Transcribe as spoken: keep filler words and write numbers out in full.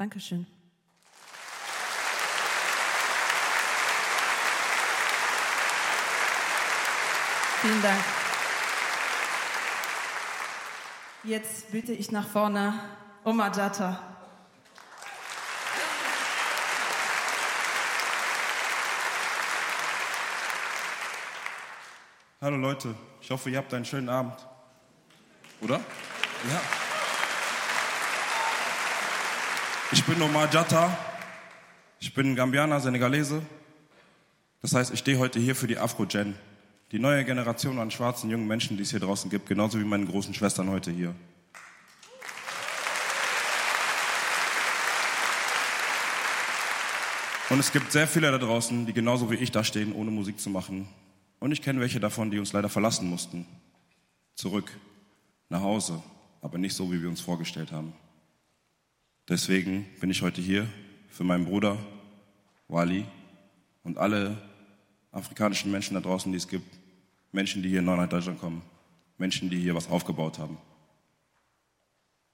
Dankeschön. Vielen Dank. Jetzt bitte ich nach vorne Omar Jatta. Hallo Leute, ich hoffe, ihr habt einen schönen Abend. Oder? Ja. Ich bin Omar Jatta. Ich bin Gambianer, Senegalese. Das heißt, ich stehe heute hier für die Afro-Gen. Die neue Generation an schwarzen jungen Menschen, die es hier draußen gibt, genauso wie meine großen Schwestern heute hier. Und es gibt sehr viele da draußen, die genauso wie ich da stehen, ohne Musik zu machen. Und ich kenne welche davon, die uns leider verlassen mussten. Zurück, nach Hause, aber nicht so, wie wir uns vorgestellt haben. Deswegen bin ich heute hier für meinen Bruder Wally und alle afrikanischen Menschen da draußen, die es gibt. Menschen, die hier neu nach Deutschland kommen. Menschen, die hier was aufgebaut haben.